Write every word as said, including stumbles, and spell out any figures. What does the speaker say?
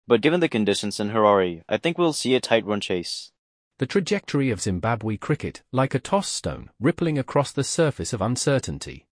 but given the conditions in Harare, I think we'll see a tight run chase. The trajectory of Zimbabwe cricket, like a toss stone, rippling across the surface of uncertainty.